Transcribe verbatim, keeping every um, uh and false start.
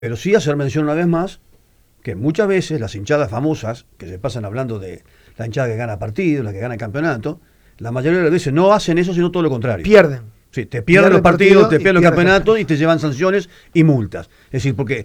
Pero sí hacer mención una vez más que muchas veces las hinchadas famosas, que se pasan hablando de la hinchada que gana partidos, la que gana el campeonato, la mayoría de las veces no hacen eso, sino todo lo contrario. Pierden. Sí, te pierden Pierden los partidos, partido te y pierden los pierden campeonatos y te llevan sanciones y multas. Es decir, porque